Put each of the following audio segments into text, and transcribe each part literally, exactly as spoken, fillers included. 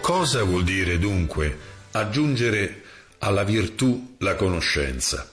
Cosa vuol dire dunque aggiungere alla virtù la conoscenza?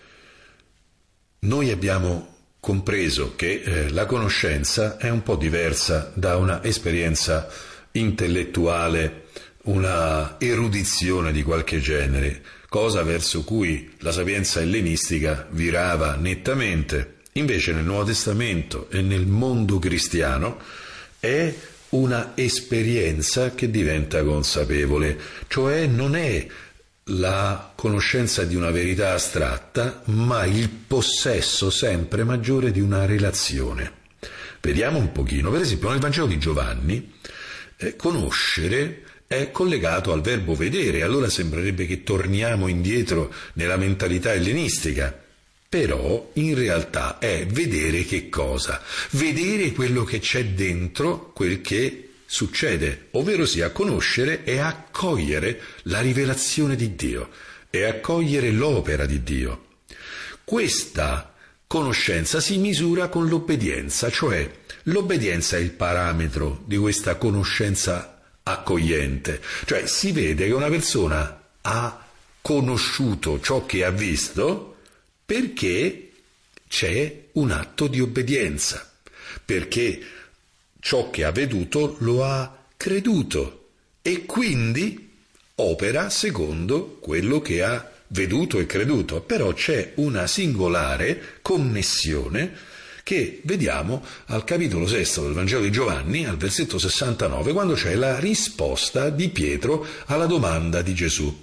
Noi abbiamo compreso che eh, la conoscenza è un po' diversa da una esperienza intellettuale, una erudizione di qualche genere, cosa verso cui la sapienza ellenistica virava nettamente. Invece nel Nuovo Testamento e nel mondo cristiano è una esperienza che diventa consapevole, cioè non è la conoscenza di una verità astratta, ma il possesso sempre maggiore di una relazione. Vediamo un pochino, per esempio nel Vangelo di Giovanni, eh, conoscere è collegato al verbo vedere, allora sembrerebbe che torniamo indietro nella mentalità ellenistica, però in realtà è vedere che cosa? Vedere quello che c'è dentro quel che succede, ovvero sia conoscere e accogliere la rivelazione di Dio e accogliere l'opera di Dio. Questa conoscenza si misura con l'obbedienza, cioè l'obbedienza è il parametro di questa conoscenza accogliente, cioè si vede che una persona ha conosciuto ciò che ha visto perché c'è un atto di obbedienza, perché ciò che ha veduto lo ha creduto e quindi opera secondo quello che ha veduto e creduto. Però c'è una singolare connessione che vediamo al capitolo sesto del Vangelo di Giovanni, al versetto sessantanove, quando c'è la risposta di Pietro alla domanda di Gesù.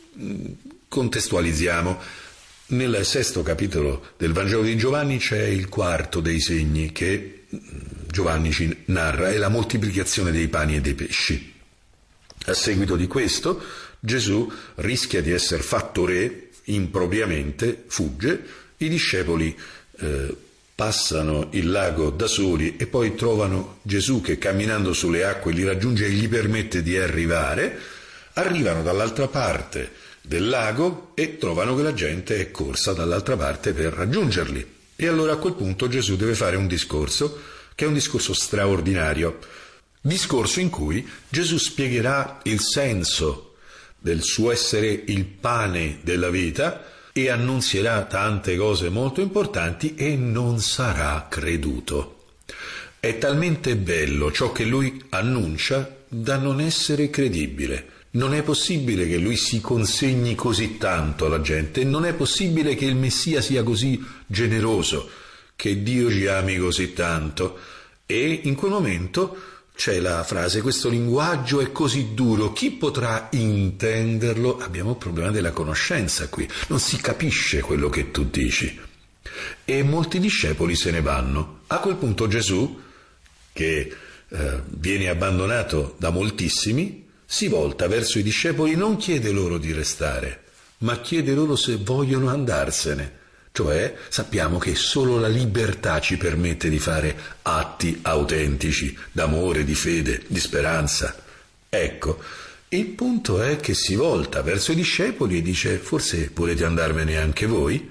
Contestualizziamo. Nel sesto capitolo del Vangelo di Giovanni c'è il quarto dei segni che Giovanni ci narra, è la moltiplicazione dei pani e dei pesci. A seguito di questo Gesù rischia di essere fatto re impropriamente, fugge, i discepoli eh, passano il lago da soli e poi trovano Gesù che camminando sulle acque li raggiunge e gli permette di arrivare, arrivano dall'altra parte del lago e trovano che la gente è corsa dall'altra parte per raggiungerli. E allora a quel punto Gesù deve fare un discorso che è un discorso straordinario, discorso in cui Gesù spiegherà il senso del suo essere il pane della vita e annunzierà tante cose molto importanti e non sarà creduto. È talmente bello ciò che lui annuncia da non essere credibile. Non è possibile che lui si consegni così tanto alla gente, non è possibile che il Messia sia così generoso, che Dio ci ami così tanto. E in quel momento c'è la frase: questo linguaggio è così duro, chi potrà intenderlo? Abbiamo il problema della conoscenza qui, non si capisce quello che tu dici. E molti discepoli se ne vanno. A quel punto Gesù, che eh, viene abbandonato da moltissimi, si volta verso i discepoli, non chiede loro di restare, ma chiede loro se vogliono andarsene. Cioè, sappiamo che solo la libertà ci permette di fare atti autentici, d'amore, di fede, di speranza. Ecco, il punto è che si volta verso i discepoli e dice: forse volete andarvene anche voi?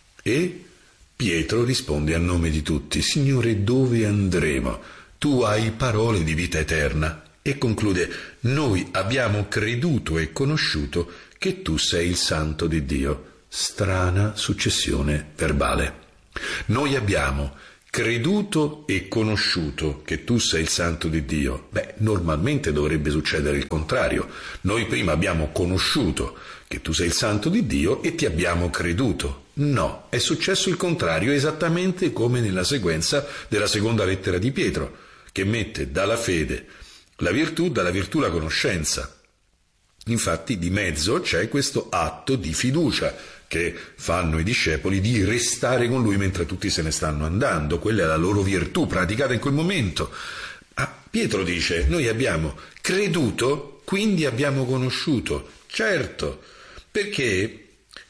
E Pietro risponde a nome di tutti: Signore, dove andremo? Tu hai parole di vita eterna. E conclude: noi abbiamo creduto e conosciuto che tu sei il Santo di Dio. Strana successione verbale. Noi abbiamo creduto e conosciuto che tu sei il Santo di Dio. Beh, normalmente dovrebbe succedere il contrario. Noi prima abbiamo conosciuto che tu sei il Santo di Dio e ti abbiamo creduto. No, è successo il contrario, esattamente come nella sequenza della seconda lettera di Pietro, che mette dalla fede la virtù, dalla virtù la conoscenza. Infatti di mezzo c'è questo atto di fiducia che fanno i discepoli di restare con lui mentre tutti se ne stanno andando. Quella è la loro virtù praticata in quel momento. Ah, Pietro dice: noi abbiamo creduto, quindi abbiamo conosciuto. Certo, perché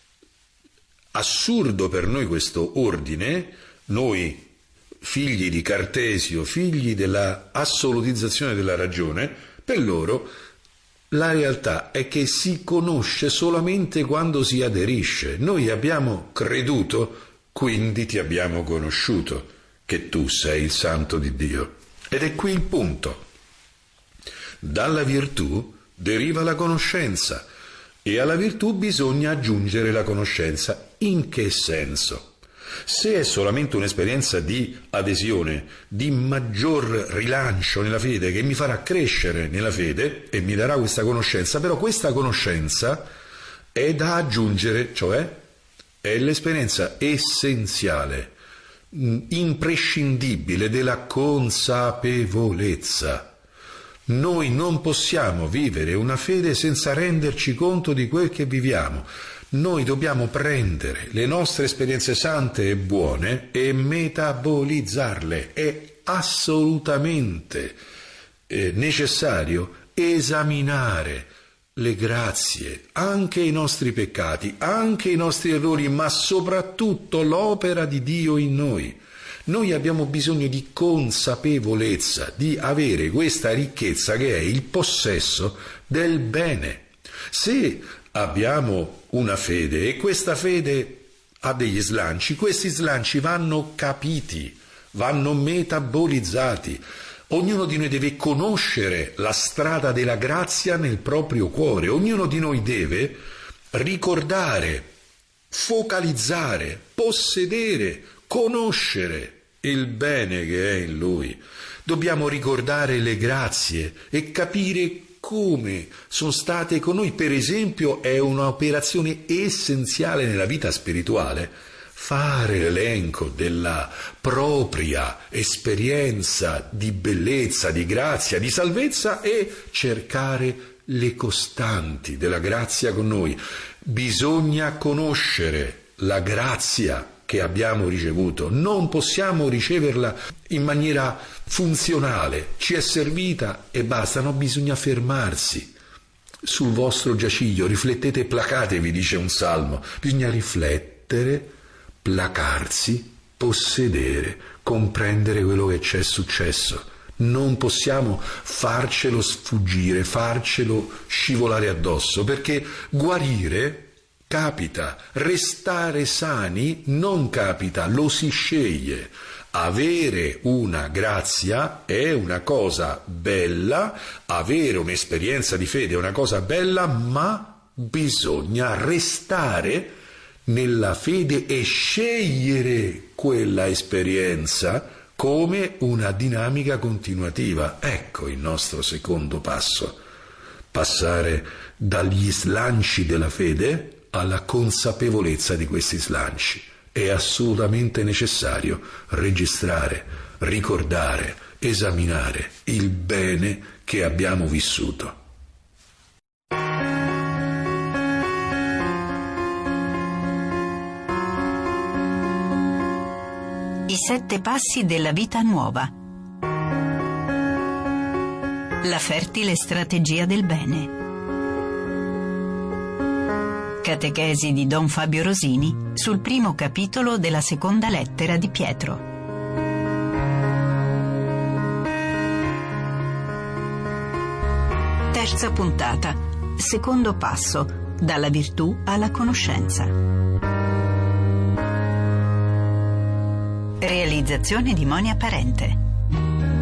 assurdo per noi questo ordine, noi figli di Cartesio, figli della assolutizzazione della ragione, per loro la realtà è che si conosce solamente quando si aderisce. Noi abbiamo creduto, quindi ti abbiamo conosciuto, che tu sei il Santo di Dio. Ed è qui il punto. Dalla virtù deriva la conoscenza e alla virtù bisogna aggiungere la conoscenza. In che senso? Se è solamente un'esperienza di adesione, di maggior rilancio nella fede, che mi farà crescere nella fede e mi darà questa conoscenza, però questa conoscenza è da aggiungere, cioè è l'esperienza essenziale, imprescindibile della consapevolezza. Noi non possiamo vivere una fede senza renderci conto di quel che viviamo. Noi dobbiamo prendere le nostre esperienze sante e buone e metabolizzarle. È assolutamente eh, necessario esaminare le grazie, anche i nostri peccati, anche i nostri errori, ma soprattutto l'opera di Dio in noi. Noi abbiamo bisogno di consapevolezza, di avere questa ricchezza che è il possesso del bene. Se abbiamo una fede e questa fede ha degli slanci, questi slanci vanno capiti, vanno metabolizzati. Ognuno di noi deve conoscere la strada della grazia nel proprio cuore, ognuno di noi deve ricordare, focalizzare, possedere, conoscere il bene che è in lui. Dobbiamo ricordare le grazie e capire come sono state con noi. Per esempio, è un'operazione essenziale nella vita spirituale fare l'elenco della propria esperienza di bellezza, di grazia, di salvezza e cercare le costanti della grazia con noi. Bisogna conoscere la grazia che abbiamo ricevuto, non possiamo riceverla in maniera funzionale, ci è servita e basta, no, bisogna fermarsi sul vostro giaciglio, riflettete e placatevi, dice un salmo, bisogna riflettere, placarsi, possedere, comprendere quello che ci è successo. Non possiamo farcelo sfuggire, farcelo scivolare addosso, perché guarire capita, restare sani non capita, lo si sceglie. Avere una grazia è una cosa bella, avere un'esperienza di fede è una cosa bella, ma bisogna restare nella fede e scegliere quella esperienza come una dinamica continuativa. Ecco il nostro secondo passo: passare dagli slanci della fede alla consapevolezza di questi slanci. È assolutamente necessario registrare, ricordare, esaminare il bene che abbiamo vissuto. I sette passi della vita nuova. La fertile strategia del bene. Catechesi di Don Fabio Rosini sul primo capitolo della seconda lettera di Pietro. Terza puntata. Secondo passo. Dalla virtù alla conoscenza. Realizzazione di Monia Parente.